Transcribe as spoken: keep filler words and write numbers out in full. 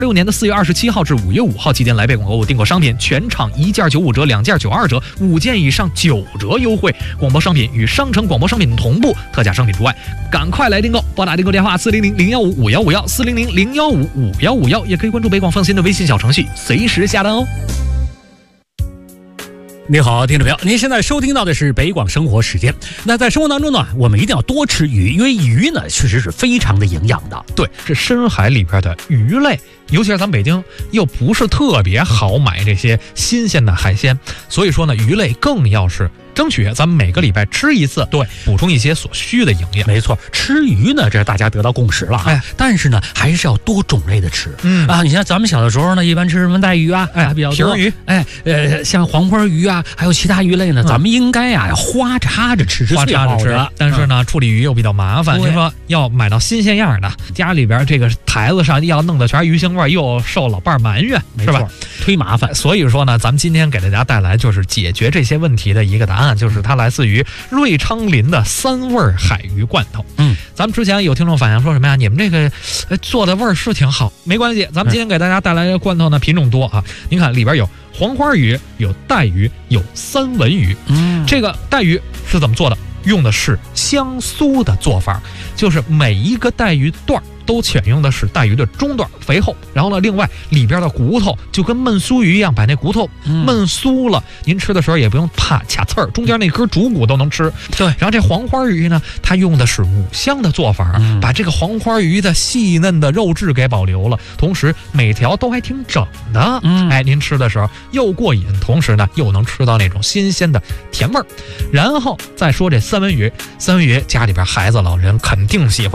六年的四月二十七号至五月五号期间来贝广购物订购商品，全场一件九五折，两件九二折，五件以上九折优惠。广播商品与商城广播商品同步，特价商品除外。赶快来订购！拨打订购电话四零零零幺五五幺五幺四零零零幺五五幺五幺，也可以关注北广放心的微信小程序，随时下单哦。 你好，听众朋友，您现在收听到的是北广生活时间。那在生活当中呢，我们一定要多吃鱼，因为鱼呢确实是非常的营养的。 对，是深海里边的鱼类，尤其是咱们北京又不是特别好买这些新鲜的海鲜，所以说呢，鱼类更要是争取咱们每个礼拜吃一次，对，补充一些所需的营养。 没错，吃鱼呢，这是大家得到共识了啊。哎，但是呢，还是要多种类的吃。嗯啊，你像咱们小的时候呢，一般吃什么带鱼啊，哎，还比较多。 鱼， 哎，呃，像黄花鱼啊，还有其他鱼类呢，嗯、咱们应该呀、啊、花插着吃是最好的了。 但是呢，嗯、处理鱼又比较麻烦，就说要买到新鲜样的，家里边这个台子上要弄的全是鱼腥味，又受老伴埋怨，是吧？ 忒麻烦。 所以说呢，咱们今天给大家带来就是解决这些问题的一个答案，就是它来自于瑞昌林的三味海鱼罐头。嗯，咱们之前有听众反映说什么呀？你们这个呃做的味儿是挺好，没关系，咱们今天给大家带来的罐头呢品种多啊。您看里边有黄花鱼，有带鱼，有三文鱼。嗯，这个带鱼是怎么做的？用的是香酥的做法，就是每一个带鱼段都选用的是带鱼的中段肥厚，然后呢，另外里边的骨头就跟焖酥鱼一样，把那骨头焖酥了，嗯、您吃的时候也不用怕卡刺儿，中间那根主骨都能吃。对，然后这黄花鱼呢，它用的是五香的做法，嗯、把这个黄花鱼的细嫩的肉质给保留了，同时每条都还挺整的。嗯，哎，您吃的时候又过瘾，同时呢又能吃到那种新鲜的甜味儿。然后再说这三文鱼，三文鱼家里边孩子老人肯定喜欢。